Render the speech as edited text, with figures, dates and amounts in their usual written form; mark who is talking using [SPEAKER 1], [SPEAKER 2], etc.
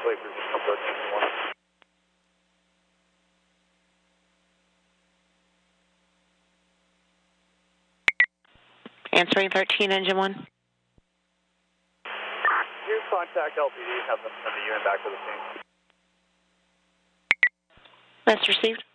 [SPEAKER 1] wait for some 13-1.
[SPEAKER 2] Answering 13, engine 1.
[SPEAKER 1] You contact LPD, have them send the unit back to the scene.
[SPEAKER 2] Message received.